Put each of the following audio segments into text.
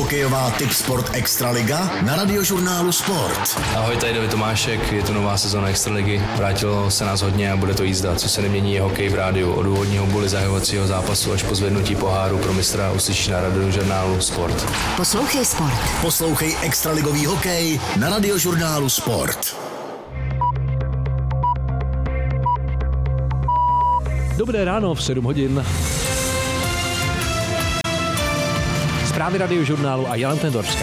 Hokejová Tipsport Extraliga na Radiožurnálu Sport. Ahoj, tady David Tomášek, je to nová sezóna Extraligy. Vrátilo se nás hodně a bude to jízda. Co se nemění je hokej v rádiu. Od úvodního buly zahajovacího zápasu až po zvednutí poháru pro mistra uslyšíš na Radiožurnálu Sport. Poslouchej Sport. Poslouchej extraligový hokej na Radiožurnálu Sport. Dobré ráno v 7 hodin. Zprávy Radiožurnálu a Jana Tendorská.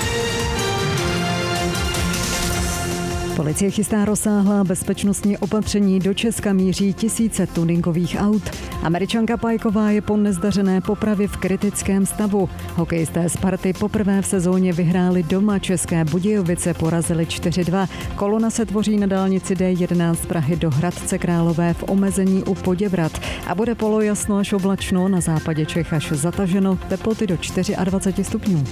Policie chystá rozsáhlá bezpečnostní opatření, do Česka míří tisíce tuningových aut. Američanka Pajková je po nezdařené popravě v kritickém stavu. Hokejisté Sparty poprvé v sezóně vyhráli doma, České Budějovice porazili 4-2. Kolona se tvoří na dálnici D11 z Prahy do Hradce Králové v omezení u Poděbrad a bude polojasno až oblačno, na západě Čech až zataženo, teploty do 24 stupňů.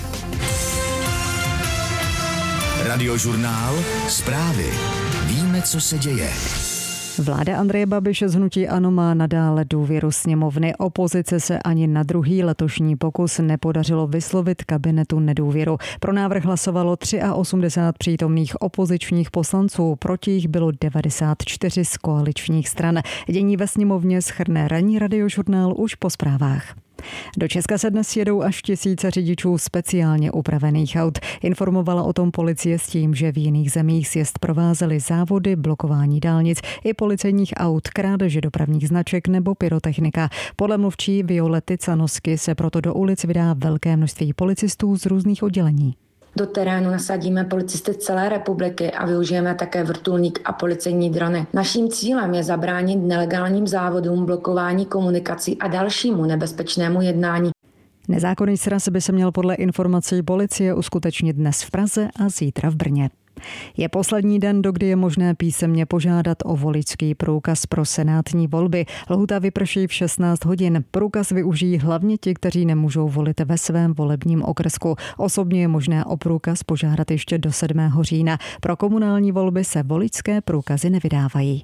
Radiožurnál, zprávy. Víme, co se děje. Vláda Andreje Babiše z hnutí ANO má nadále důvěru sněmovny. Opozice se ani na druhý letošní pokus nepodařilo vyslovit kabinetu nedůvěru. Pro návrh hlasovalo 83 přítomných opozičních poslanců, proti jich bylo 94 z koaličních stran. Dění ve sněmovně shrne ranní Radiožurnál už po zprávách. Do Česka se dnes jedou až tisíce řidičů speciálně upravených aut. Informovala o tom policie s tím, že v jiných zemích sjezd provázely závody, blokování dálnic i policejních aut, krádeže dopravních značek nebo pyrotechnika. Podle mluvčí Violety Canosky se proto do ulic vydá velké množství policistů z různých oddělení. Do terénu nasadíme policisty z celé republiky a využijeme také vrtulník a policejní drony. Naším cílem je zabránit nelegálním závodům, blokování komunikací a dalšímu nebezpečnému jednání. Nezákonný sraz by se měl podle informací policie uskutečnit dnes v Praze a zítra v Brně. Je poslední den, dokdy je možné písemně požádat o voličský průkaz pro senátní volby. Lhůta vyprší v 16 hodin. Průkaz využijí hlavně ti, kteří nemůžou volit ve svém volebním okrsku. Osobně je možné o průkaz požádat ještě do 7. října. Pro komunální volby se voličské průkazy nevydávají.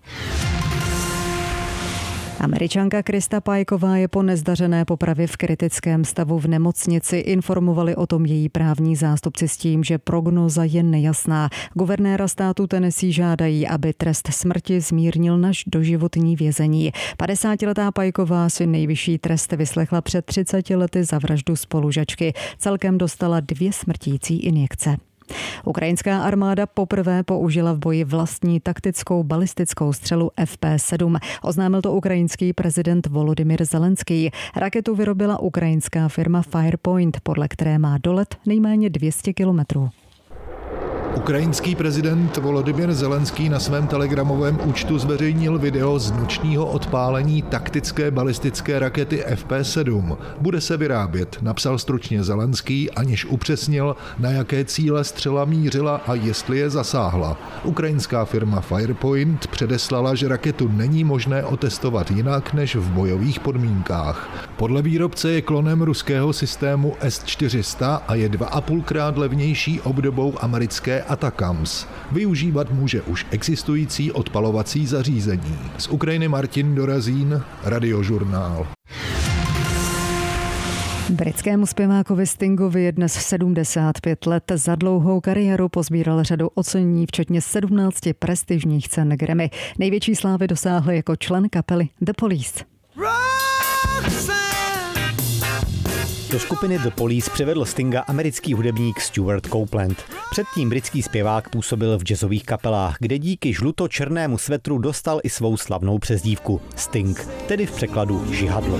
Američanka Krista Pajková je po nezdařené popravě v kritickém stavu v nemocnici. Informovali o tom její právní zástupci s tím, že prognóza je nejasná. Guvernéra státu Tennessee žádají, aby trest smrti zmírnil na doživotní vězení. 50letá Pajková si nejvyšší trest vyslechla před 30 lety za vraždu spolužačky. Celkem dostala 2 smrtící injekce. Ukrajinská armáda poprvé použila v boji vlastní taktickou balistickou střelu FP7. Oznámil to ukrajinský prezident Volodymyr Zelenský. Raketu vyrobila ukrajinská firma Firepoint, podle které má dolet nejméně 200 kilometrů. Ukrajinský prezident Volodymyr Zelenský na svém telegramovém účtu zveřejnil video z nočního odpálení taktické balistické rakety FP7. Bude se vyrábět, napsal stručně Zelenský, aniž upřesnil, na jaké cíle střela mířila a jestli je zasáhla. Ukrajinská firma Firepoint předeslala, že raketu není možné otestovat jinak než v bojových podmínkách. Podle výrobce je klonem ruského systému S-400 a je 2,5krát levnější obdobou americké Atacams. Využívat může už existující odpalovací zařízení. Z Ukrajiny Martin Dorazín, Radiožurnál. Britskému zpěvákovi Stingovi je dnes 75 let. Za dlouhou kariéru pozbíral řadu ocenění, včetně 17 prestižních cen Grammy. Největší slávy dosáhl jako člen kapely The Police. Do skupiny The Police přivedl Stinga americký hudebník Stuart Copeland. Předtím britský zpěvák působil v jazzových kapelách, kde díky žluto-černému svetru dostal i svou slavnou přezdívku Sting, tedy v překladu žihadlo.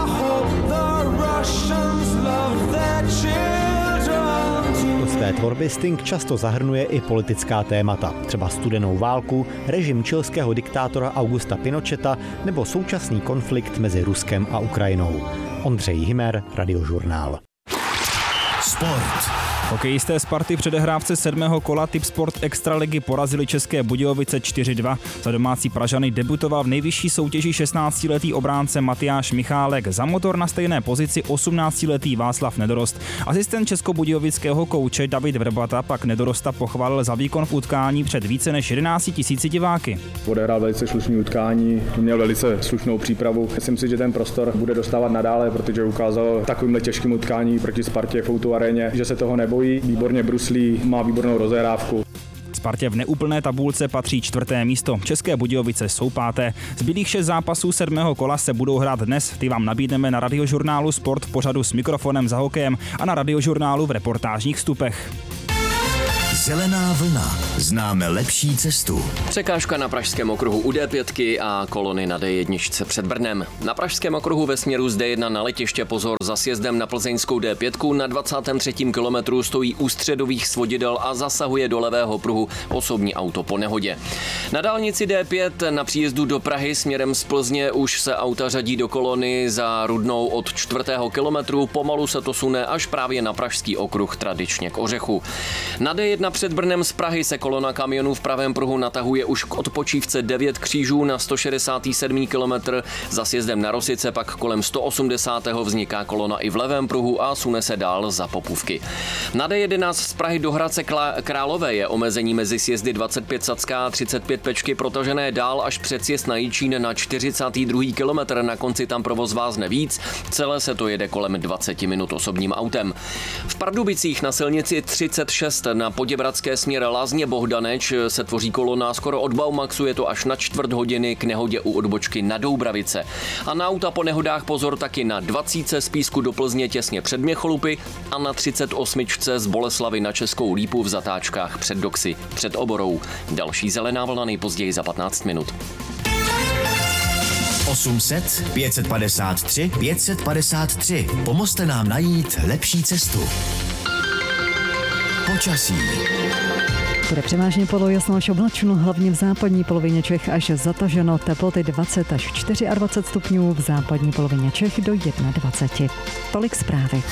Do své tvorby Sting často zahrnuje i politická témata, třeba studenou válku, režim chilského diktátora Augusta Pinocheta nebo současný konflikt mezi Ruskem a Ukrajinou. Ondřej Himer, Radiožurnál. Sport. Hokejisté Sparty předehrávce 7. kola Tipsport Extraligy porazili České Budějovice 4-2. Za domácí Pražany debutoval v nejvyšší soutěži 16-letý obránce Matyáš Michálek, za Motor na stejné pozici 18-letý Václav Nedorost. Asistent českobudějovického kouče David Vrbata pak Nedorosta pochválil za výkon v utkání před více než 11 000 diváky. Odehrál velice slušný utkání, měl velice slušnou přípravu. Myslím si, že ten prostor bude dostávat nadále, protože ukázal takovýmhle těžkým utkání proti Spartě v O2 aréně, že se toho nebojí, výborně bruslí, má výbornou rozehrávku. Spartě v neúplné tabulce patří 4. místo. České Budějovice jsou 5. Zbylých 6 zápasů 7. kola se budou hrát dnes. Ty vám nabídneme na Radiožurnálu Sport v pořadu S mikrofonem za hokejem a na Radiožurnálu v reportážních vstupech. Zelená vlna. Známe lepší cestu. Překážka na pražském okruhu u D5 a kolony na D1 před Brnem. Na pražském okruhu ve směru z D1 na letiště pozor, za sjezdem na plzeňskou D5 na 23. kilometru stojí u středových svodidel a zasahuje do levého pruhu osobní auto po nehodě. Na dálnici D5 na příjezdu do Prahy směrem z Plzně už se auta řadí do kolony za Rudnou od 4. kilometru, pomalu se to sune až právě na pražský okruh, tradičně k Ořechu. Na D1 před Brnem z Prahy se kolona kamionů v pravém pruhu natahuje už k odpočívce 9 Křížů na 167. kilometr. Za sjezdem na Rosice pak kolem 180. vzniká kolona i v levém pruhu a sune se dál za Popůvky. Na D11 z Prahy do Hradce Králové je omezení mezi sjezdy 25 Sacká a 35 Pečky protažené dál až před sjezd na Jičín na 42. kilometr. Na konci tam provoz vázne víc, celé se to jede kolem 20 minut osobním autem. V Pardubicích na silnici 36 na Poděbradské směr Lázně Bohdaneč se tvoří kolona skoro od Baumaxu, je to až na čtvrt hodiny k nehodě u odbočky na Doubravice. A na auta po nehodách pozor taky na 20 z Písku do Plzně těsně před Měcholupy a na 38 z Boleslavy na Českou Lípu v zatáčkách před Doxy, před Oborou. Další zelená vlna nejpozději za 15 minut. 800 553 553. Pomozte nám najít lepší cestu. Počasí. Bude převážně polojasno až oblačno, hlavně v západní polovině Čech až zataženo, teploty 20 až 24 stupňů, v západní polovině Čech do 21. Tolik zprávy.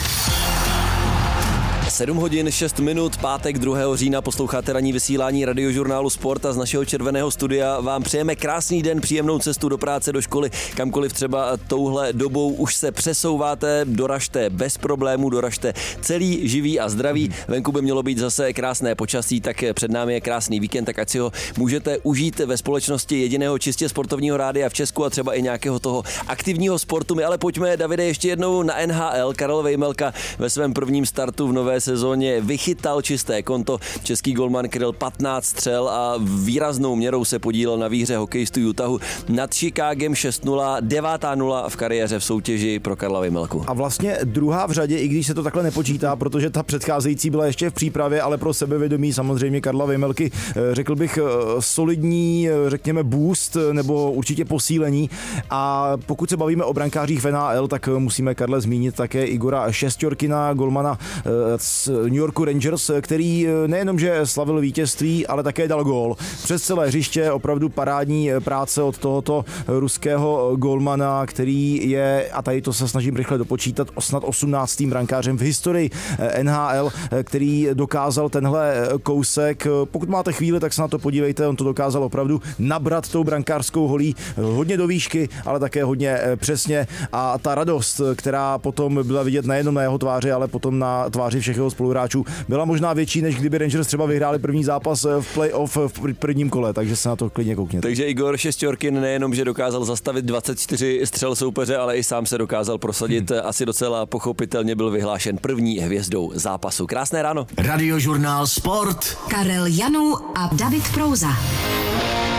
7 hodin 6 minut, pátek 2. října, posloucháte ranní vysílání Radiožurnálu Sport a z našeho červeného studia vám přejeme krásný den, příjemnou cestu do práce, do školy, kamkoliv třeba touhle dobou už se přesouváte, doražte bez problémů, doražte celý, živý a zdravý. Venku by mělo být zase krásné počasí, tak před námi je krásný víkend, tak ať si ho můžete užít ve společnosti jediného čistě sportovního rádia v Česku a třeba i nějakého toho aktivního sportu. My ale pojďme, Davide, ještě jednou na NHL. Karel Vejmelka ve svém prvním startu v nové sezóně vychytal čisté konto. Český golman kryl 15 střel a výraznou měrou se podílel na výhře hokejistů Utahu nad Chicagem 6-0, 9-0 v kariéře v soutěži pro Karla Vejmelku. A vlastně druhá v řadě, i když se to takhle nepočítá, protože ta předcházející byla ještě v přípravě, ale pro sebevědomí samozřejmě Karla Vejmelky, řekl bych, solidní, řekněme, boost nebo určitě posílení. A pokud se bavíme o brankářích v NHL, tak musíme, Karle, zmínit také Igora Šesťorkina, golmana z New Yorku Rangers, který nejenom, že slavil vítězství, ale také dal gól. Přes celé hřiště opravdu parádní práce od tohoto ruského golmana, který je, a tady to se snažím rychle dopočítat, snad 18. brankářem v historii NHL, který dokázal tenhle kousek. Pokud máte chvíli, tak se na to podívejte, on to dokázal opravdu nabrat tou brankářskou holí hodně do výšky, ale také hodně přesně, a ta radost, která potom byla vidět nejenom na jeho tváři, ale potom na tváři všech jeho spoluhráčů, byla možná větší, než kdyby Rangers třeba vyhráli první zápas v playoff v prvním kole, takže se na to klidně koukněte. Takže Igor Šesťorkin nejenom, že dokázal zastavit 24 střel soupeře, ale i sám se dokázal prosadit. Asi docela pochopitelně byl vyhlášen první hvězdou zápasu. Krásné ráno. Radiožurnál Sport. Karel Janů a David Prouza.